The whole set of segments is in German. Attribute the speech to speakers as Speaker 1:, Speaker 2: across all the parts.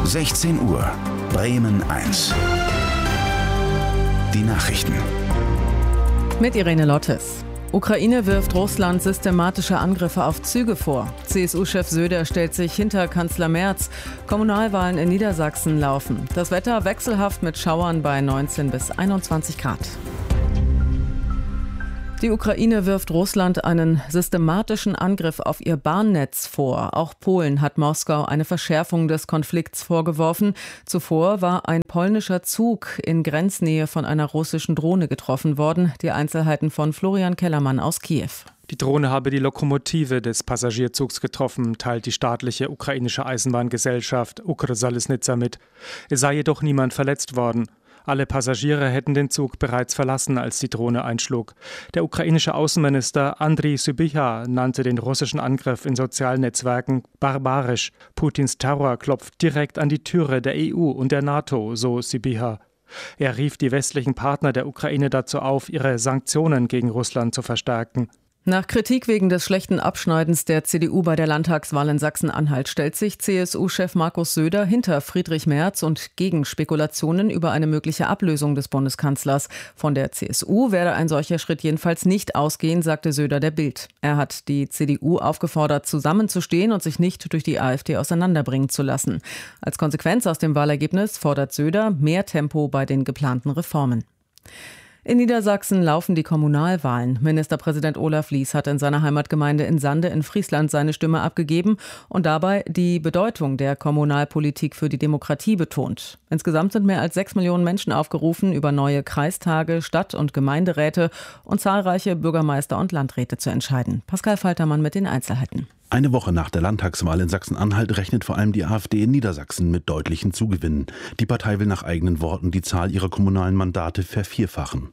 Speaker 1: 16 Uhr, Bremen 1. Die Nachrichten.
Speaker 2: Mit Irene Lottes. Ukraine wirft Russland systematische Angriffe auf Züge vor. CSU-Chef Söder stellt sich hinter Kanzler Merz. Kommunalwahlen in Niedersachsen laufen. Das Wetter wechselhaft mit Schauern bei 19 bis 21 Grad. Die Ukraine wirft Russland einen systematischen Angriff auf ihr Bahnnetz vor. Auch Polen hat Moskau eine Verschärfung des Konflikts vorgeworfen. Zuvor war ein polnischer Zug in Grenznähe von einer russischen Drohne getroffen worden. Die Einzelheiten von Florian Kellermann aus Kiew.
Speaker 3: Die Drohne habe die Lokomotive des Passagierzugs getroffen, teilt die staatliche ukrainische Eisenbahngesellschaft Ukrzaliznytsia mit. Es sei jedoch niemand verletzt worden. Alle Passagiere hätten den Zug bereits verlassen, als die Drohne einschlug. Der ukrainische Außenminister Andriy Sybiha nannte den russischen Angriff in sozialen Netzwerken barbarisch. Putins Terror klopft direkt an die Türe der EU und der NATO, so Sybiha. Er rief die westlichen Partner der Ukraine dazu auf, ihre Sanktionen gegen Russland zu verstärken.
Speaker 2: Nach Kritik wegen des schlechten Abschneidens der CDU bei der Landtagswahl in Sachsen-Anhalt stellt sich CSU-Chef Markus Söder hinter Friedrich Merz und gegen Spekulationen über eine mögliche Ablösung des Bundeskanzlers. Von der CSU werde ein solcher Schritt jedenfalls nicht ausgehen, sagte Söder der Bild. Er hat die CDU aufgefordert, zusammenzustehen und sich nicht durch die AfD auseinanderbringen zu lassen. Als Konsequenz aus dem Wahlergebnis fordert Söder mehr Tempo bei den geplanten Reformen. In Niedersachsen laufen die Kommunalwahlen. Ministerpräsident Olaf Lies hat in seiner Heimatgemeinde in Sande in Friesland seine Stimme abgegeben und dabei die Bedeutung der Kommunalpolitik für die Demokratie betont. Insgesamt sind mehr als 6 Millionen Menschen aufgerufen, über neue Kreistage, Stadt- und Gemeinderäte und zahlreiche Bürgermeister und Landräte zu entscheiden. Pascal Faltermann mit den Einzelheiten.
Speaker 4: Eine Woche nach der Landtagswahl in Sachsen-Anhalt rechnet vor allem die AfD in Niedersachsen mit deutlichen Zugewinnen. Die Partei will nach eigenen Worten die Zahl ihrer kommunalen Mandate vervierfachen.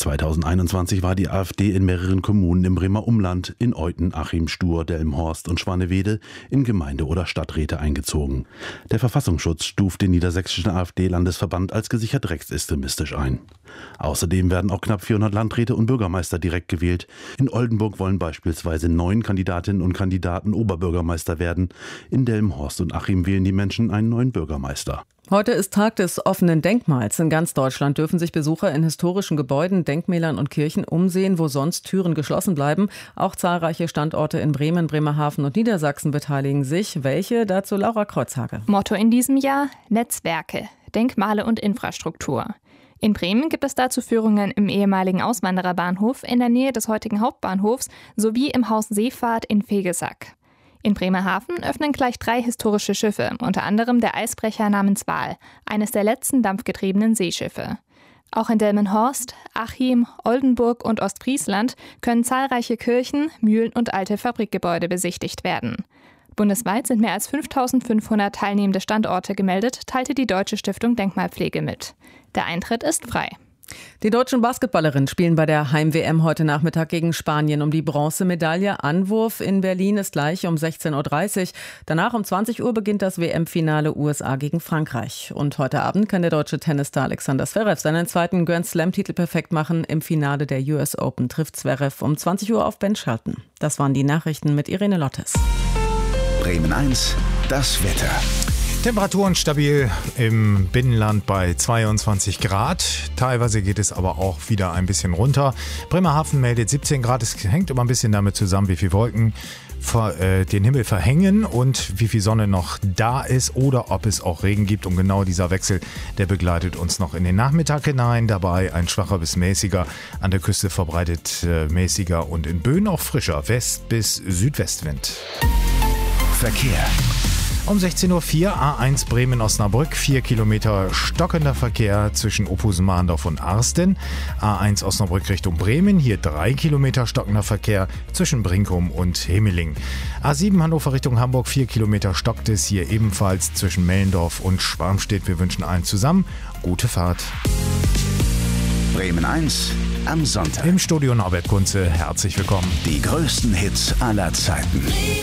Speaker 4: 2021 war die AfD in mehreren Kommunen im Bremer Umland, in Euthen, Achim, Stur, Delmenhorst und Schwanewede in Gemeinde- oder Stadträte eingezogen. Der Verfassungsschutz stuft den niedersächsischen AfD-Landesverband als gesichert rechtsextremistisch ein. Außerdem werden auch knapp 400 Landräte und Bürgermeister direkt gewählt. In Oldenburg wollen beispielsweise 9 Kandidatinnen und Kandidaten Oberbürgermeister werden. In Delmenhorst und Achim wählen die Menschen einen neuen Bürgermeister.
Speaker 2: Heute ist Tag des offenen Denkmals. In ganz Deutschland dürfen sich Besucher in historischen Gebäuden, Denkmälern und Kirchen umsehen, wo sonst Türen geschlossen bleiben. Auch zahlreiche Standorte in Bremen, Bremerhaven und Niedersachsen beteiligen sich. Welche? Dazu Laura Kreuzhage.
Speaker 5: Motto in diesem Jahr: Netzwerke, Denkmale und Infrastruktur. In Bremen gibt es dazu Führungen im ehemaligen Auswandererbahnhof in der Nähe des heutigen Hauptbahnhofs sowie im Haus Seefahrt in Vegesack. In Bremerhaven öffnen gleich 3 historische Schiffe, unter anderem der Eisbrecher namens Wal, eines der letzten dampfgetriebenen Seeschiffe. Auch in Delmenhorst, Achim, Oldenburg und Ostfriesland können zahlreiche Kirchen, Mühlen und alte Fabrikgebäude besichtigt werden. Bundesweit sind mehr als 5.500 teilnehmende Standorte gemeldet, teilte die Deutsche Stiftung Denkmalpflege mit. Der Eintritt ist frei.
Speaker 2: Die deutschen Basketballerinnen spielen bei der Heim-WM heute Nachmittag gegen Spanien um die Bronzemedaille. Anwurf in Berlin ist gleich um 16.30 Uhr. Danach um 20 Uhr beginnt das WM-Finale USA gegen Frankreich. Und heute Abend kann der deutsche Tennisstar Alexander Zverev seinen zweiten Grand Slam-Titel perfekt machen. Im Finale der US Open trifft Zverev um 20 Uhr auf Ben Shelton. Das waren die Nachrichten mit Irene Lottes.
Speaker 1: Bremen 1, das Wetter.
Speaker 6: Temperaturen stabil im Binnenland bei 22 Grad. Teilweise geht es aber auch wieder ein bisschen runter. Bremerhaven meldet 17 Grad. Es hängt immer ein bisschen damit zusammen, wie viele Wolken den Himmel verhängen und wie viel Sonne noch da ist oder ob es auch Regen gibt. Und genau dieser Wechsel, der begleitet uns noch in den Nachmittag hinein. Dabei ein schwacher bis mäßiger, an der Küste verbreitet mäßiger und in Böen auch frischer West- bis Südwestwind.
Speaker 1: Verkehr.
Speaker 6: Um 16.04 Uhr A1 Bremen-Osnabrück, 4 Kilometer stockender Verkehr zwischen Opusen-Mahndorf und Arsten. A1 Osnabrück Richtung Bremen, hier 3 Kilometer stockender Verkehr zwischen Brinkum und Hemeling. A7 Hannover Richtung Hamburg, 4 Kilometer stockt es hier ebenfalls zwischen Mellendorf und Schwarmstedt. Wir wünschen allen zusammen gute Fahrt.
Speaker 1: Bremen 1 am Sonntag.
Speaker 6: Im Studio Norbert Kunze, herzlich willkommen.
Speaker 1: Die größten Hits aller Zeiten.